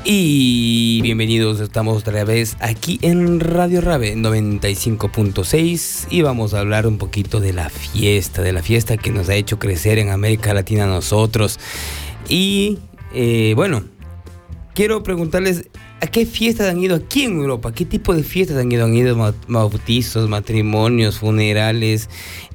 Y bienvenidos, estamos otra vez aquí en Radio Rabe 95.6 y vamos a hablar un poquito de la fiesta que nos ha hecho crecer en América Latina a nosotros. Y bueno, quiero preguntarles, ¿a qué fiestas han ido aquí en Europa? ¿Qué tipo de fiestas han ido? ¿Han ido bautizos, matrimonios, funerales?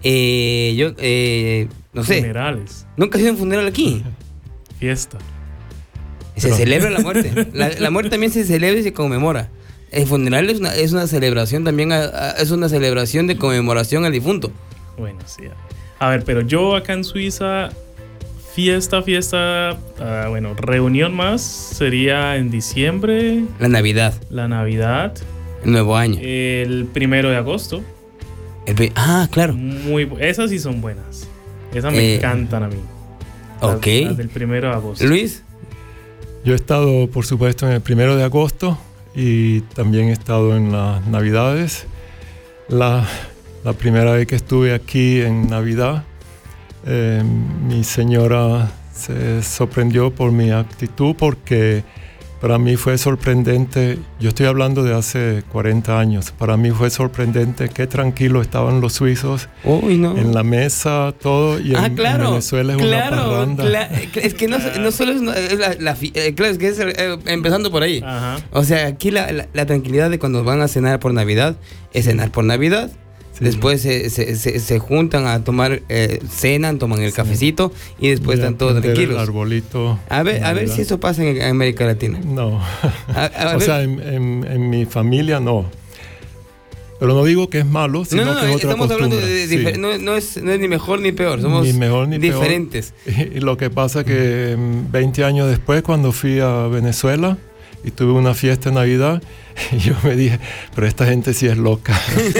No sé. Funerales. ¿Nunca has ido a un funeral aquí? Fiesta. Se celebra la muerte. La muerte también se celebra y se conmemora. El funeral es una celebración también, es una celebración de conmemoración al difunto. Bueno, sí. A ver, pero yo acá en Suiza, fiesta, bueno, reunión más sería en diciembre. La Navidad. El Nuevo Año. El 1 de agosto. Claro. Esas sí son buenas. Esas me encantan a mí. Ok. Las del 1 de agosto. Luis. Yo he estado, por supuesto, en el 1 de agosto y también he estado en las Navidades. La primera vez que estuve aquí en Navidad, mi señora se sorprendió por mi actitud porque para mí fue sorprendente. Yo estoy hablando de hace 40 años. Para mí fue sorprendente qué tranquilo estaban los suizos en la mesa, todo. Y en Venezuela es una parranda. Es que no solo es claro, es que es empezando por ahí. Ajá. O sea, aquí la tranquilidad de cuando van a cenar por Navidad es cenar por Navidad. Sí. Después se juntan a tomar, cenan, toman el cafecito y después están todos tranquilos. El arbolito. A ver si eso pasa en América Latina. No. O sea, en mi familia no. Pero no digo que es malo, sino que es otra estamos costumbre. Hablando de no es ni mejor ni peor, somos ni mejor, ni diferentes. Peor. Y lo que pasa es que 20 años después, cuando fui a Venezuela y tuve una fiesta de Navidad, y yo me dije, pero esta gente sí es loca.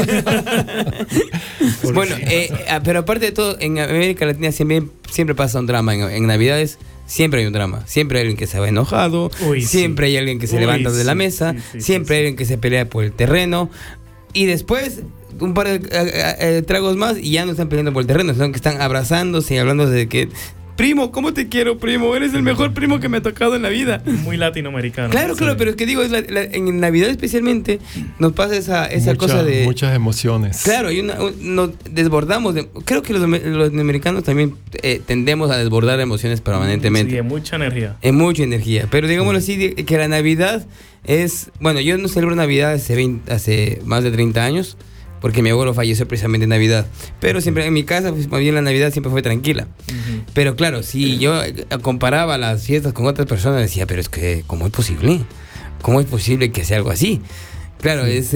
Bueno, pero aparte de todo, en América Latina siempre pasa un drama. En Navidades siempre hay un drama. Siempre hay alguien que se va enojado, siempre hay alguien que se levanta de la mesa, siempre hay alguien que se pelea por el terreno. Y después, un par de tragos más y ya no están peleando por el terreno, sino que están abrazándose y hablando de que... Primo, ¿cómo te quiero, primo? Eres el mejor primo que me ha tocado en la vida. Muy latinoamericano. Claro, pero es que digo, en Navidad especialmente nos pasa esa cosa de... Muchas emociones. Claro, nos desbordamos. Creo que los americanos también tendemos a desbordar emociones permanentemente. Sí, mucha energía. Es mucha energía. Pero digámoslo así, que la Navidad es... Bueno, yo no celebro Navidad hace más de 30 años. Porque mi abuelo falleció precisamente en Navidad. Pero siempre en mi casa, pues más bien la Navidad siempre fue tranquila. Uh-huh. Pero claro, si yo comparaba las fiestas con otras personas, decía, pero es que, ¿cómo es posible? ¿Cómo es posible que sea algo así? Claro, es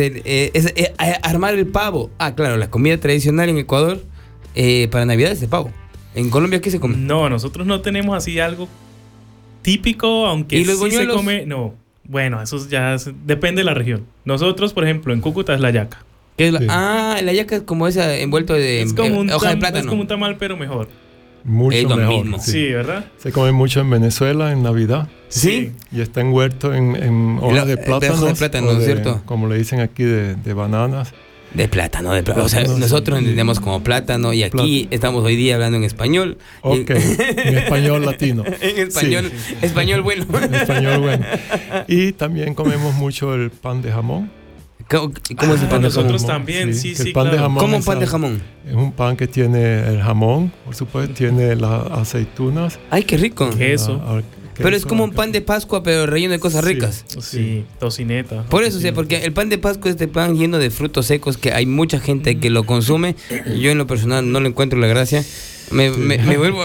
armar el pavo. Claro, la comida tradicional en Ecuador para Navidad es el pavo. ¿En Colombia qué se come? No, nosotros no tenemos así algo típico, aunque ¿Y los sí se come... No, bueno, eso ya depende de la región. Nosotros, por ejemplo, en Cúcuta es la yaca. ¿Qué es la yaca es como esa envuelto de hoja de plátano. Es como un tamal, pero mejor. Mucho mejor. Mismo. Sí, ¿verdad? Se come mucho en Venezuela en Navidad. Sí. Y está envuelto en hojas de plátano. De plátano, ¿cierto? Como le dicen aquí, de bananas. De plátano. O sea, nosotros entendemos como plátano y aquí estamos hoy día hablando en español. Ok, en español latino. En español, sí. Español bueno. Español bueno. Y también comemos mucho el pan de jamón. ¿Cómo es el pan de jamón? Nosotros también, sí, el pan de jamón. ¿Cómo un pan de jamón? Es un pan que tiene el jamón, por supuesto, tiene las aceitunas. ¡Ay, qué rico! Queso. Pero es como un pan de Pascua, pero relleno de cosas ricas. Sí, tocineta. Por eso, porque el pan de Pascua es este pan lleno de frutos secos que hay mucha gente que lo consume. Yo en lo personal no le encuentro la gracia. Me vuelvo...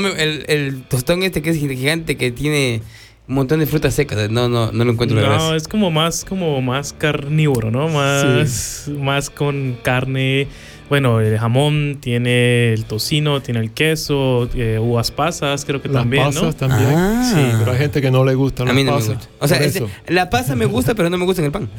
el tostón que es gigante que tiene... un montón de frutas secas, no lo encuentro la gracia. No, es como más carnívoro, ¿no? Más con carne. Bueno, el jamón tiene el tocino, tiene el queso, uvas pasas, creo que también, ¿no? Las pasas también. Sí, pero hay gente que no le gustan las pasas. A mí no me gusta. O sea, la pasa me gusta, pero no me gusta en el pan.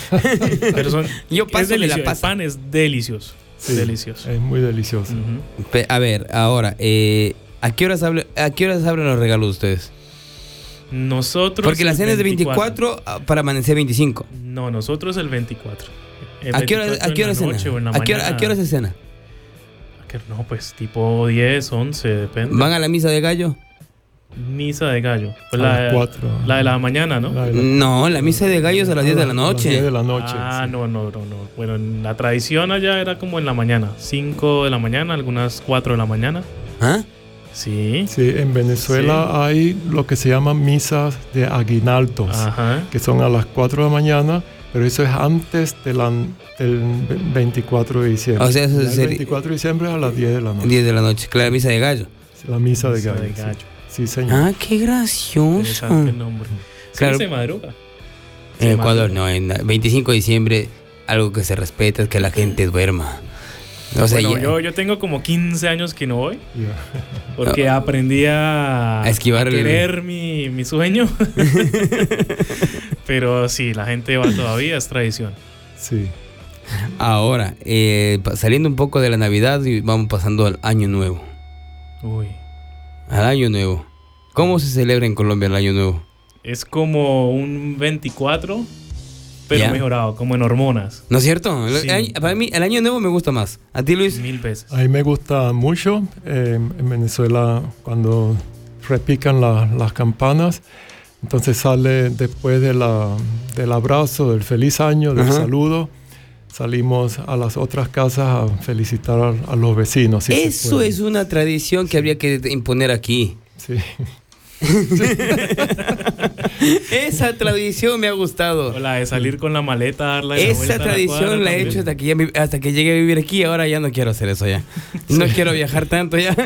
Pero yo paso de la pasa. El pan es delicioso. Sí, delicioso. Es muy delicioso. Uh-huh. A ver, ahora, ¿a qué horas abren los regalos ustedes? Nosotros. Porque la cena es de 24 para amanecer 25. No, nosotros el 24. ¿A qué hora cena? ¿A qué hora se cena? No, pues tipo 10, 11, depende. ¿Van a la misa de gallo? Misa de gallo. Pues A las 4. La de la mañana, ¿no? No, la misa de gallos a las 10 de la A las 10 noche. de la noche. Ah, sí. no. Bueno, en la tradición allá era como en la mañana. 5 de la mañana, algunas 4 de la mañana. ¿Ah? Sí. Sí, en Venezuela hay lo que se llaman misas de aguinaldos, Ajá. que son a las 4 de la mañana, pero eso es antes del 24 de diciembre. O sea, eso Ya el sería 24 de diciembre es a las 10 de la noche. 10 de la noche, claro, misa de gallo. La misa de Misa gallo. de sí. gallo. Sí, señor. Ah, qué gracioso. Interesante el nombre. Sí, Claro. se madruga. En Se Ecuador, madruga. no, en 25 de diciembre, algo que se respeta es que la gente duerma. O sea, Bueno, yo tengo como 15 años que no voy, Ya. porque aprendí a esquivar el- querer mi sueño. Pero sí, la gente va todavía, es tradición. Sí. ahora, saliendo un poco de la Navidad y vamos pasando al Año Nuevo. Uy. Al Año Nuevo. ¿Cómo se celebra en Colombia el Año Nuevo? Es como un 24, pero Ya. mejorado, como en hormonas. ¿No es cierto? Sí. Para mí, el Año Nuevo me gusta más. ¿A ti, Luis? 1000 veces. A mí me gusta mucho en Venezuela cuando repican las campanas. Entonces sale después del abrazo, del feliz año, del Ajá. saludo. Salimos a las otras casas a felicitar a los vecinos. si se Eso puede. es una tradición que habría que imponer aquí. Sí. Esa tradición me ha gustado. O la de salir con la maleta, darla de la vuelta Esa a la tradición cuadra la he también. hecho hasta que llegué a vivir aquí. Ahora ya no quiero hacer eso ya. No quiero viajar tanto ya.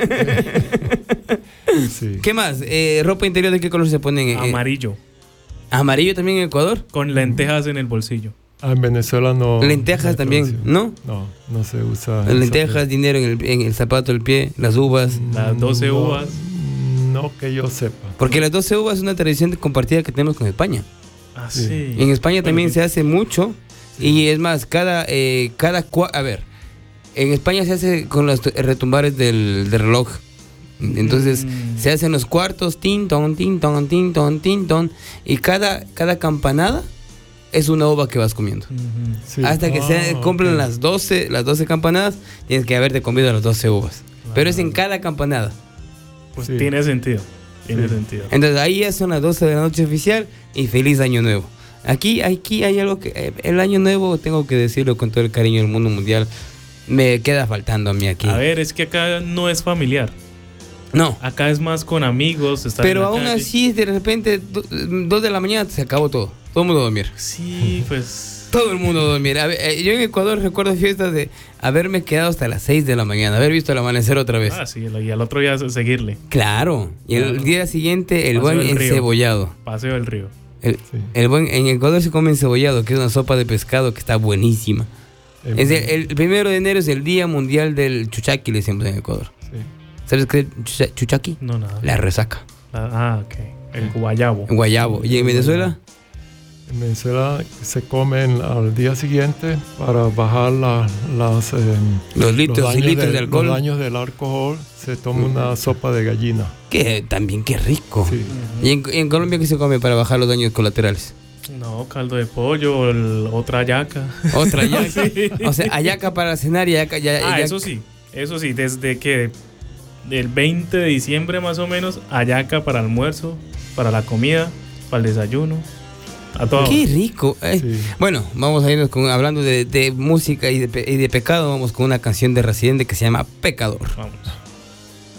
Sí. ¿Qué más? ¿Ropa interior de qué color se ponen? Amarillo, ¿Amarillo también en Ecuador? con lentejas en el bolsillo. Ah, en Venezuela no. Lentejas no hay también, tradición. ¿no? No se usa. esa Lentejas, dinero en el zapato del pie, las uvas. Las 12 No, uvas. No que yo sepa. Porque las 12 uvas es una tradición compartida que tenemos con España. Ah, Sí. sí. En España también Bueno, se hace mucho. Y es más, a ver, en España se hace con los retumbares del reloj. Entonces se hacen los cuartos, tin, ton, tin, ton, tin, ton, tin, ton. Y cada campanada es una uva que vas comiendo. Ujú. Sí. Hasta que se cumplen ok. las 12 campanadas, tienes que haberte comido las 12 uvas. Pero es en Claro. cada campanada. Pues Sí. tiene sentido. Tiene Sí. sentido. Entonces ahí ya son las 12 de la noche oficial y feliz año nuevo. Aquí hay algo que el año nuevo, tengo que decirlo con todo el cariño del mundo mundial, me queda faltando a mí aquí. A ver, es que acá no es familiar. No, Acá es más con amigos. Estar pero en la aún calle. así de repente 2 de la mañana se acabó todo. Todo el mundo a dormir. Sí, pues. Todo el mundo a dormir. A ver, yo en Ecuador recuerdo fiestas de haberme quedado hasta las 6 de la mañana, haber visto el amanecer otra vez. Ah, sí, y al otro día seguirle. Claro. Y el Claro. día siguiente el Paseo buen del río. encebollado. Paseo del río. Sí. En Ecuador se come encebollado, que es una sopa de pescado que está buenísima. Es el 1 de enero es el Día Mundial del Chuchaqui, le decimos en Ecuador. Sí. ¿Sabes qué es chuchaqui? No, nada. La resaca. Ok. El guayabo. En guayabo. ¿Y en Venezuela? En Venezuela se comen al día siguiente para bajar Los litros y litros de alcohol. Los daños del alcohol. Se toma una sopa de gallina. Que también, qué rico. Sí. ¿Y en Colombia qué se come para bajar los daños colaterales? No, caldo de pollo, otra hallaca. Otra yaca. Sí. O sea, hallaca para cenar y hallaca. Eso sí, desde que del 20 de diciembre más o menos, hallaca para almuerzo, para la comida, para el desayuno, a todo. Qué rico. Sí. Bueno, vamos a irnos hablando de música y de pecado. Vamos con una canción de Residente que se llama Pecador. Vamos.